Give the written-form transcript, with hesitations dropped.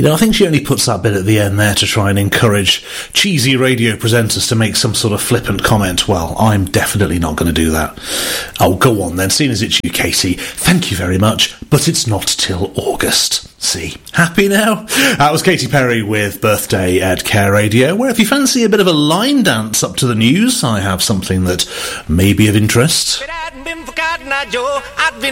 I think she only puts that bit at the end there to try and encourage cheesy radio presenters to make some sort of flippant comment. Well, I'm definitely not going to do that. Oh, go on then, seeing as it's you, Katie. Thank you very much, but it's not till August. See? Happy now? That was Katy Perry with Birthday at Care Radio, where if you fancy a bit of a line dance up to the news, I have something that may be of interest. If it hadn't been for Cotton Eye Joe, I'd been